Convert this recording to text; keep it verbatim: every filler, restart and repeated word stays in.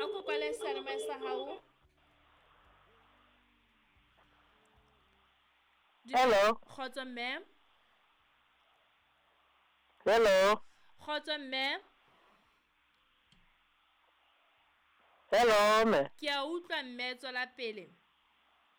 a kopa le sealemoya sa hao. Hello. Kgotso mme. Hello. Kgotso mme. Hello mme. Ke a utlwa mme, tswela pele.